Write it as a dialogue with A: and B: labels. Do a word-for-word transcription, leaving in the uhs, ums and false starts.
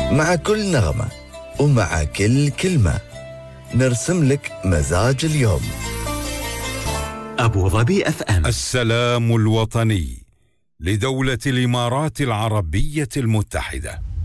A: مع كل نغمة ومع كل كلمة نرسم لك مزاج اليوم.
B: أبو ظبي أف أم.
C: السلام الوطني لدولة الإمارات العربية المتحدة.